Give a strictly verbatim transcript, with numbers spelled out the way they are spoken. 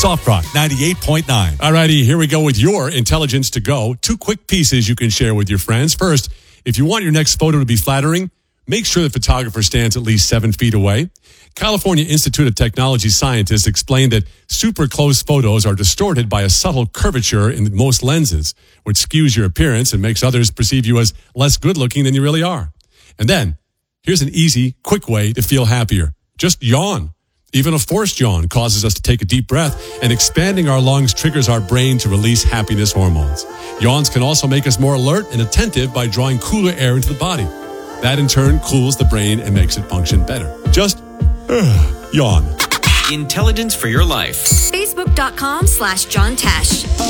Soft Rock ninety-eight point nine. Alrighty, here we go with your intelligence to go. Two quick pieces you can share with your friends. First, if you want your next photo to be flattering, make sure the photographer stands at least seven feet away. California Institute of Technology scientists explained that super close photos are distorted by a subtle curvature in most lenses, which skews your appearance and makes others perceive you as less good looking than you really are. And then, here's an easy, quick way to feel happier. Just yawn. Even a forced yawn causes us to take a deep breath, and expanding our lungs triggers our brain to release happiness hormones. Yawns can also make us more alert and attentive by drawing cooler air into the body. That in turn cools the brain and makes it function better. Just uh, yawn. Intelligence for your life. Facebook.com slash John Tesh.